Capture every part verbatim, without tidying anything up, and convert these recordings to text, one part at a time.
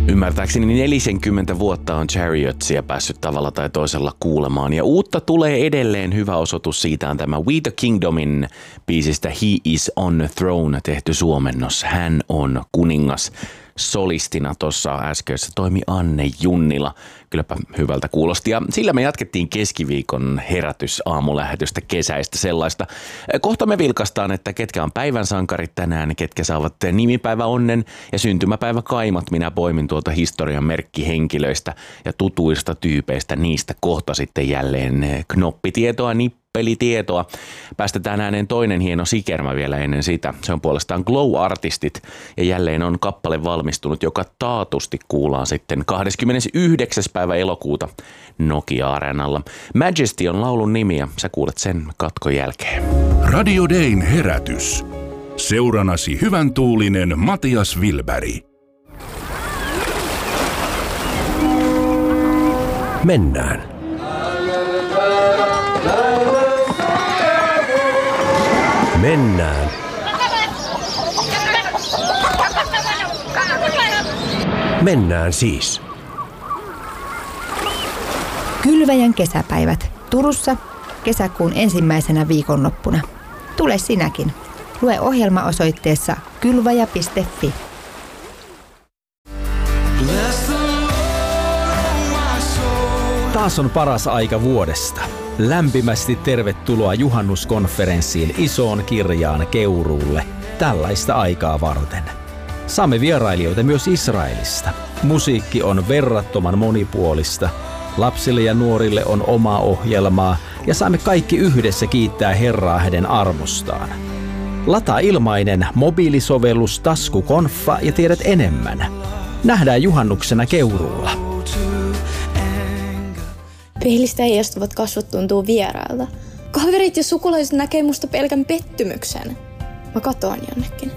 Ymmärtääkseni neljäkymmentä vuotta on Chariotsia päässyt tavalla tai toisella kuulemaan. Ja uutta tulee edelleen. Hyvä osoitus siitä on tämä We the Kingdomin biisistä He is on the throne tehty suomennos. Hän on kuningas. Solistina tuossa äskeisessä toimi Anne Junnila. Kylläpä hyvältä kuulosti. Ja sillä me jatkettiin keskiviikon herätysaamulähetystä kesäistä sellaista. Kohta me vilkastaan, että ketkä on päivän sankarit tänään, ketkä saavat nimipäivä onnen ja syntymäpäivä kaimat. Minä poimin tuolta historian merkkihenkilöistä ja tutuista tyypeistä. Niistä kohta sitten jälleen knoppitietoa, nippelitietoa. Päästetään ääneen toinen hieno sikermä vielä ennen sitä. Se on puolestaan Glow Artistit ja jälleen on kappale valmistunut, joka taatusti kuullaan sitten kahdeskymmenesyhdeksäs päivä elokuuta Nokia-areenalla. Majesty on laulun nimi ja sä kuulet sen katkon jälkeen. Radio Dayn herätys. Seuranasi hyvän tuulinen Matias Wilberg. Mennään. Mennään. Mennään siis. Kylväjän kesäpäivät Turussa kesäkuun ensimmäisenä viikonloppuna. Tule sinäkin. Lue ohjelma osoitteessa kylväjä piste fi. Taas on paras aika vuodesta. Lämpimästi tervetuloa juhannuskonferenssiin Isoon Kirjaan Keuruulle tällaista aikaa varten. Saamme vierailijoita myös Israelista. Musiikki on verrattoman monipuolista. Lapsille ja nuorille on omaa ohjelmaa ja saamme kaikki yhdessä kiittää Herraa hänen armostaan. Lataa ilmainen mobiilisovellus Taskukonfa ja tiedät enemmän. Nähdään juhannuksena Keuruulla. Peilistä heijastuvat kasvot tuntuu vierailta. Kaverit ja sukulaiset näkee musta pelkän pettymyksen. Mä katoan jonnekin.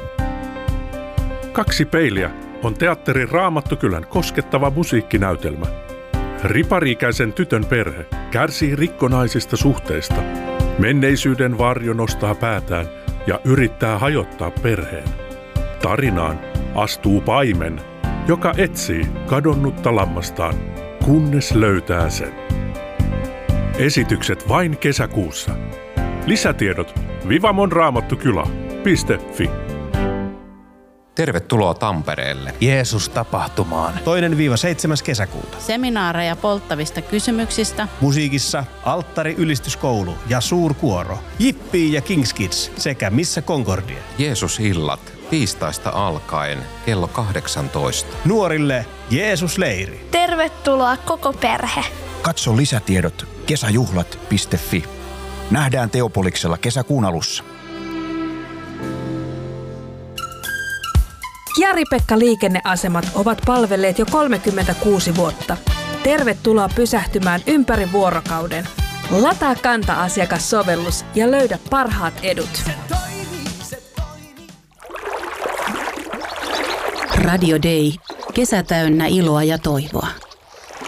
Kaksi peiliä on teatterin Raamattokylän koskettava musiikkinäytelmä. Ripari-ikäisen tytön perhe kärsii rikkonaisista suhteista. Menneisyyden varjo nostaa päätään ja yrittää hajottaa perheen. Tarinaan astuu paimen, joka etsii kadonnutta lammastaan, kunnes löytää sen. Esitykset vain kesäkuussa. Lisätiedot vivamonraamattokylä piste fi. Tervetuloa Tampereelle. Jeesus-tapahtumaan. Toinen viiva seitsemäs kesäkuuta. Seminaareja polttavista kysymyksistä. Musiikissa Alttari ylistyskoulu ja suurkuoro. Jippii ja Kings Kids sekä Missä Concordia. Jeesus-illat tiistaista alkaen kello kahdeksantoista. Nuorille Jeesus-leiri. Tervetuloa koko perhe. Katso lisätiedot kesäjuhlat piste fi. Nähdään Teopoliksella kesäkuun alussa. Jari-Pekka liikenneasemat ovat palvelleet jo kolmekymmentäkuusi vuotta. Tervetuloa pysähtymään ympäri vuorokauden. Lataa Kanta-asiakassovellus ja löydä parhaat edut. Radio Day. Kesä täynnä iloa ja toivoa.